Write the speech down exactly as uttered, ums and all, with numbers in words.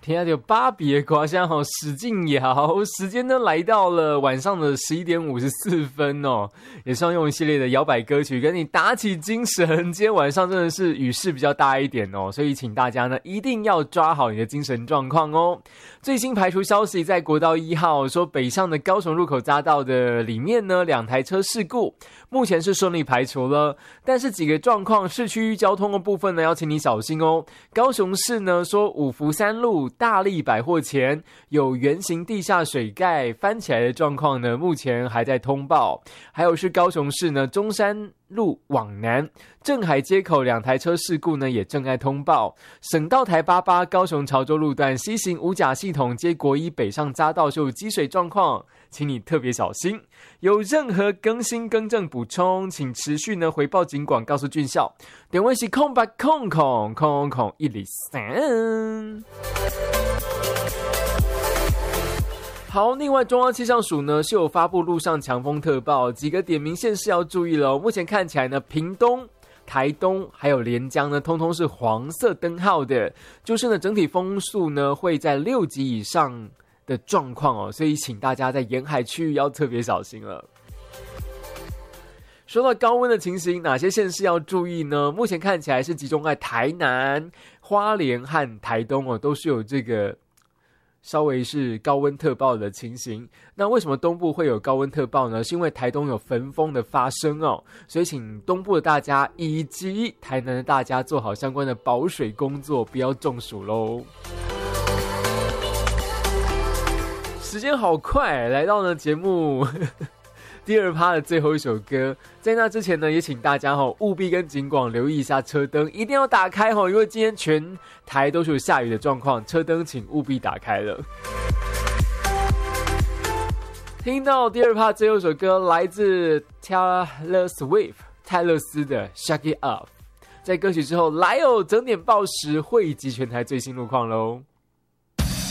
天啊，有芭比的瓜香好使劲摇，时间呢来到了晚上的十一点五十四分哦，也是要用一系列的摇摆歌曲跟你打起精神。今天晚上真的是雨势比较大一点哦，所以请大家呢一定要抓好你的精神状况哦。最新排除消息，在国道一号说北上的高雄入口匝道的里面呢，两台车事故，目前是顺利排除了，但是几个状况，市区交通的部分呢，要请你小心哦。高雄市呢说五福三路大利百货前有圆形地下水盖翻起来的状况呢，目前还在通报。还有是高雄市呢中山路往南镇海街口两台车事故呢，也正在通报。省道台八八高雄潮州路段西行五甲系统接国一北上匝道就有积水状况，请你特别小心。有任何更新更正补充，请持续呢回报警广告诉俊孝。电话是空八空空空空一零三。好，另外中央气象署呢是有发布路上强风特报，几个点名县市要注意了。目前看起来呢，屏东、台东还有连江呢，通通是黄色灯号的，就是呢整体风速呢会在六级以上的状况哦，所以请大家在沿海区域要特别小心了。说到高温的情形，哪些县市要注意呢？目前看起来是集中在台南、花莲和台东哦，都是有这个稍微是高温特报的情形。那为什么东部会有高温特报呢？是因为台东有焚风的发生哦，所以请东部的大家以及台南的大家做好相关的保水工作，不要中暑咯。时间好快，来到呢节目第二趴的最后一首歌。在那之前呢，也请大家吼务必跟警广留意一下车灯，一定要打开吼，因为今天全台都是有下雨的状况，车灯请务必打开了。听到第二趴最后一首歌，来自 Taylor Swift 泰勒斯的 Shake It Up。在歌曲之后，来哦整点报时汇集全台最新路况咯。